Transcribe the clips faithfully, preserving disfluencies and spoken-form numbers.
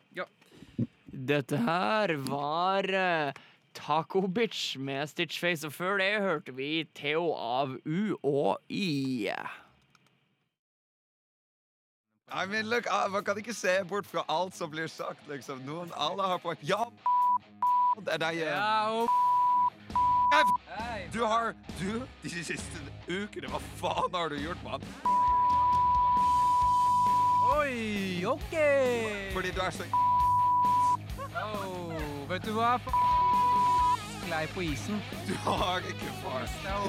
Ja. Dette her var uh, Taco Bitch med Stitchface, og før det hørte vi Theo av U og I. I mean, look, man kan ikke se bort fra alt som blir sagt, liksom. Noen, alle har poeng. Ja, det er deg. Ja, og... Du har, du, de siste ukene, hva faen har du gjort, mann? Oi, ok. Fordi du er så... Oh, vet du hva? Sklei på isen. Du har ikke far.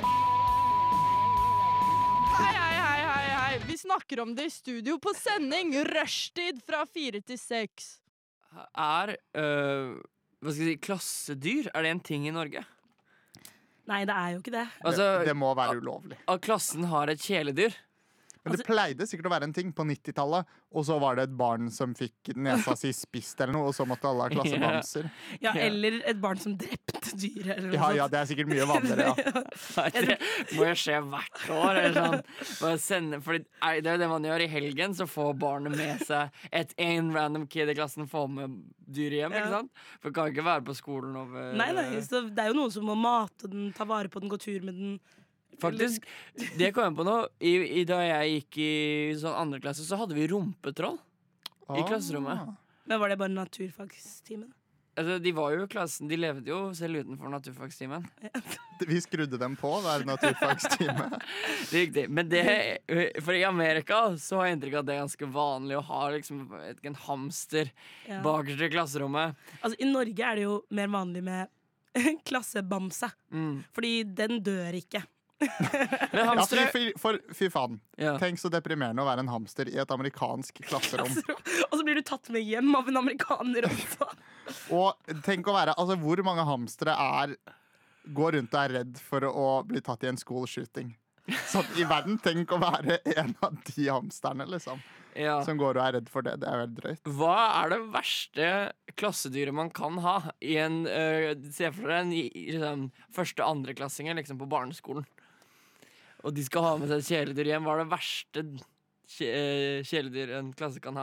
Hei, hei, hei, hei, hei. Vi snakker om det i studio på sending. Rushtid fra fire til seks. Er, uh, hva skal jeg si, klassedyr, er det en ting i Norge? Nei, det er jo ikke det. Altså, det, det må være ulovlig. At klassen har et kjæledyr? Men det pleide sikkert å være en ting på nittitallet, og så var det et barn som fikk nesa si spist eller noe, og så måtte alle ha klassebamser. Ja, eller et barn som drepte dyr. Eller noe Ja, ja, sånt. det er sikkert mye vanligere, ja. Nei, det må jo skje hvert år. Eller sånn. Bare sende, fordi, nei, det er jo det man gjør i helgen, så får barnet med seg et en random kid i klassen får med dyr hjem, Ja. ikke sant? For det kan ikke være på skolen over... Nei, nei, så det er jo noen som må mate den, ta vare på den, gå tur med den. Faktisk, det kom jeg på nå. I, i, da jeg gikk i sånn andre klasse, så hadde vi rumpetroll i klasserommet. Men var det bare naturfagstimen? Altså, de var jo i klassen, de levde jo selv utenfor naturfagstimen. Vi skrudde dem på hver naturfagstime. Riktig, men det, for i Amerika så har jeg inntrykk av at det er ganske vanlig å ha liksom et, en hamster Ja. bakerst i klasserommet. Altså, i Norge er det jo mer vanlig med klassebamse, Mm. fordi den dør ikke. Men Ja, hamstere... fy, fy, for, fy faen. Ja. Tenk så deprimerende å være en hamster i et amerikansk klasserom. Og så blir du tatt med hjem av en amerikaner også. Og tenk å være, altså hvor mange hamstere er går rundt og er redd for å bli tatt i en school shooting. Sånn i verden, tenk å være en av de hamsterne liksom, Ja. som går og er redd for det. Det er veldig drøyt. Hva er det verste klassedyret man kan ha i en øh, se for deg en i- i liksom, første andreklassinger liksom, på barneskolen? Og de skal ha med seg et kjæledyr hjem. Hva er det verste kje- øh, kjæledyr en klasse kan ha?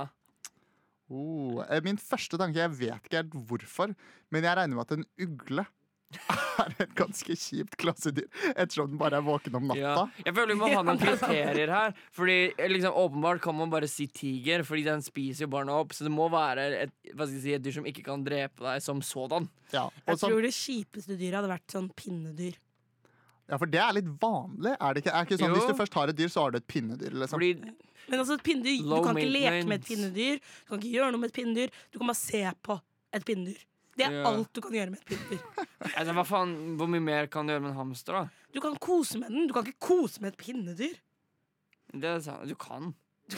Oh, eh, min første tanke, jeg vet ikke helt hvorfor, men jeg regner med at en ugle er et ganske kjipt klassedyr, ettersom den bare er våken om Ja. natta. Jeg føler vi må ha noen kriterier her. Fordi liksom, åpenbart kan man bare si tiger, fordi den spiser jo barna opp. Så det må være et, hva skal jeg si, et dyr som ikke kan drepe deg som sådan. Ja, og Jeg sånn, tror det kjipeste dyret hadde vært sånn pinnedyr. ja, for det er litt vanlig, er det ikke? Er ikke sånn, Jo. Hvis du først har et dyr, så har du et pinnedyr, liksom. Fordi Men altså, et pinnedyr, du Low kan ikke leke med et maintenance. pinnedyr. Du kan ikke gjøre noe med et pinnedyr. Du kan bare se på et pinnedyr. Det er Ja. alt du kan gjøre med et pinnedyr. altså, hva faen, hvor mye mer kan du gjøre med en hamster, da? Du kan kose med den. Du kan ikke kose med et pinnedyr. Det er sant. Du kan.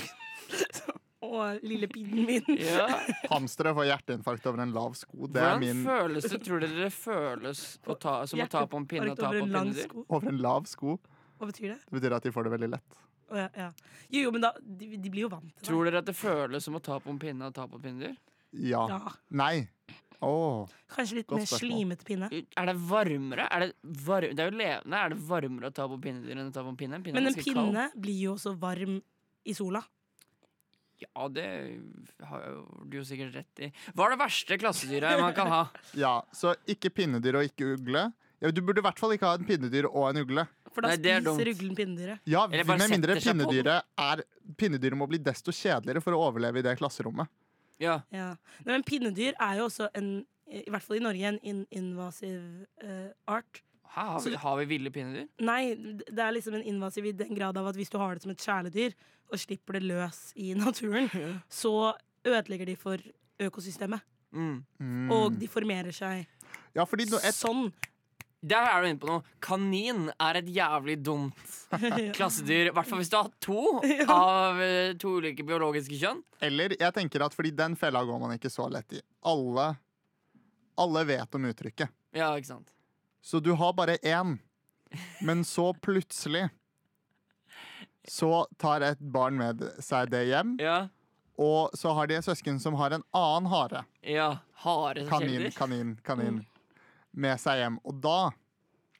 Å, lille pinnen min. Ja. Hamstere får hjerteinfarkt over en lav sko. Det er Hvordan min føles det, tror dere det føles å ta, som å ta på en pinne og ta Over på en lang pinnedyr? sko. over en lav sko. Hva betyr det? Det betyr at de får det veldig lett. Å, ja, ja. Jo, jo, men da, de, de blir jo vant til det. Tror dere at det føles som å ta på en pinne og ta på et pinnedyr? Ja. Ja. Nei. Åh. Kanskje litt Godt mer spørsmål. slimete pinne. Er det varmere? Er det, var, det er jo levende. Er det varmere å ta på pinnedyr enn å ta på en pinne? En pinne er Men en ganske kald. pinne blir jo også varm i sola. Ja, det har jo du jo sikkert rett i. Hva er det verste klassedyret man kan ha? Ja, så ikke pinnedyr og ikke ugle. Ja, du burde i hvert fall ikke ha en pinnedyr og en ugle. For da Nei, det er dumt. spiser uglen pinnedyret. Ja, Eller bare Med mindre setter seg på pinnedyret er Pinnedyret må bli desto kjedeligere for å overleve i det klasserommet. Ja. Ja. Nei, men pinnedyr er jo også en, i hvert fall i Norge, en in invasiv eh, art. Hæ, har, vi, har vi ville pinnedyr? Nei, det er liksom en invasiv i den grad av at hvis du har det som et kjæledyr og slipper det løs i naturen, så ødelegger de for økosystemet. Mm. Mm. Og de formerer seg Ja, fordi no, et, sånn. Der er du inne på noe. Kanin er et jævlig dumt klassedyr. I hvert fall hvis du har to av eh, to ulike biologiske kjønn. Eller jeg tenker at fordi den fella går man ikke så lett i. Alle, alle vet om uttrykket. Ja, ikke sant? Så du har bare én, men så plutselig så tar et barn med seg det hjem, Ja, og så har de en søsken som har en annen hare, ja. Hare som kanin, kjæledyr. kanin, kanin, med seg hjem. Og da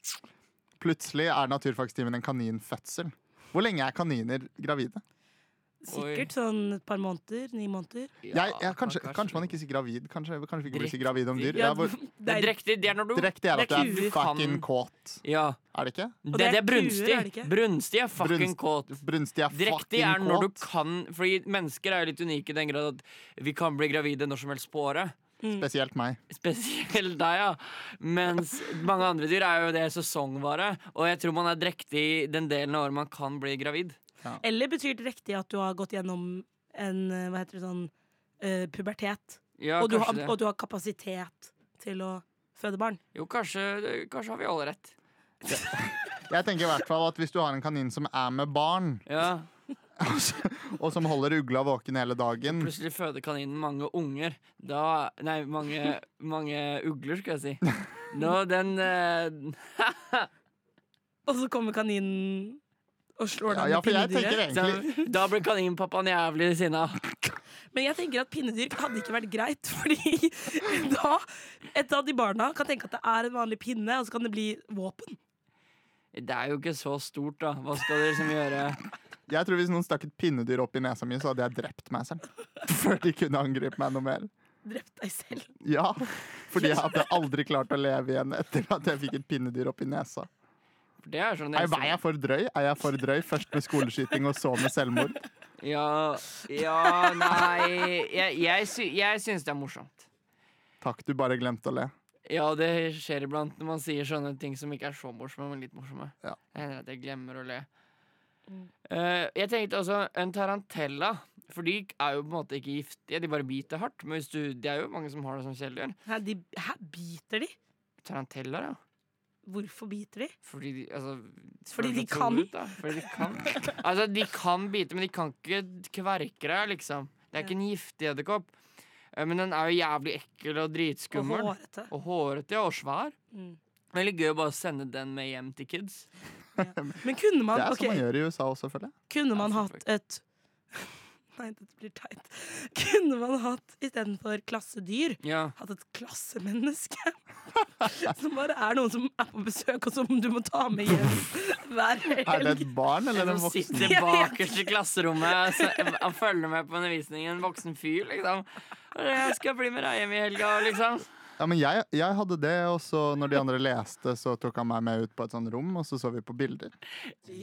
plutselig er naturfagstimen en kaninfødsel. Hvor lenge er kaniner gravide? Sikkert sånn et par måneder, ni måneder. Ja, Jeg, jeg, kanskje, kanskje- kanskje man ikke sier gravid. Kanskje, kanskje vi ikke blir så Drektig. gravid om dyr. Ja, Ja, hvor, Det er drektig, det er når du direkte er at Det er du er kuer. fucking kåt. Ja, Er det ikke? det, det det er er brunstig. kuer, er det ikke? Brunstig er fucking Brunst- kåt. Brunstig er Drektig fucking er når du kåt. kan. Fordi mennesker er jo litt unike i den grad at vi kan bli gravide når som helst på året. Spesielt meg. Spesielt deg, ja. Mens mange andre dyr er jo det sesongvare. Og jeg tror man er drektig i den delen av året man kan bli gravid. Eller betyr det riktig at du har gått gjennom en eh, hva heter det sånn eh, pubertet, Ja, og, du har, kanskje det. og du har kapasitet til å føde barn? Jo, kanskje, kanskje har vi alle rett. Jeg tenker i hvert fall at hvis du har en kanin som er med barn, Ja, og som holder ugla våken hele dagen plutselig føder kaninen mange unger. Da Nei, mange, mange ugler, skal jeg si. Nå, den eh, Og så kommer kaninen og slår Ja, deg ja, med for jeg tenker pinnedyret. egentlig da, da blir kaninpappaen jævlig sinna. Men jeg tenker at pinnedyr hadde ikke vært greit, fordi da et av de barna kan tenke at det er en vanlig pinne, og så kan det bli våpen. Det er jo ikke så stort, da. Hva skal dere liksom gjøre? Jeg tror hvis noen stakk et pinnedyr opp i nesa mi, så hadde jeg drept meg selv. Før de kunne angripe meg noe mer. Drept deg selv. Ja, fordi jeg hadde aldri klart å leve igjen etter at jeg fikk et pinnedyr opp i nesa. Det er sånn Er, er jeg for drøy? Er jeg for drøy? Først med skoleskyting og så med selvmord? Ja, ja, nei Jeg, jeg, sy jeg syns det er morsomt. Takk, du bare glemte å le. Ja, det skjer iblant når man sier sånne ting som ikke er så morsomme, men litt morsomme. Ja. Det hender at jeg glemmer å le. Eh, jeg tenkte også en tarantella. For de er jo på en måte ikke giftige, de bare biter hardt. Men hvis du, det er jo mange som har det som kjæledyr. Hæ, de, hæ, biter de? Tarantellaer, ja. Hvorfor biter de? Fordi de, altså, Fordi for de å få kan? Ut, da. Fordi de kan. Altså, de kan bite, men de kan ikke kverke deg, liksom. Det er ikke en giftig edderkopp. Eh, Men den er jo jævlig ekkel og Og dritskummel. hårete. Og hårete ja, og svær. Mm. Veldig gøy å bare sende den med hjem til kids. Men kunne man, Det er ok, som man gjør i U S A også, føler jeg. kunne Ja, man hatt et Nei, dette blir teit. Kunne man hatt istedenfor klassedyr Ja. hatt et klassemenneske? Som bare er noen som er på besøk, og som du må ta med hjem hver Er det helg. et barn eller En en som voksen? sitter bakerst i klasserommet så, og følger med på undervisningen. En voksen fyr, liksom. Jeg skal bli med deg hjem i helga, liksom. Ja, men jeg, jeg hadde det, og så når de andre leste, så tok han meg med ut på et sånt rom, og så så vi på bilder.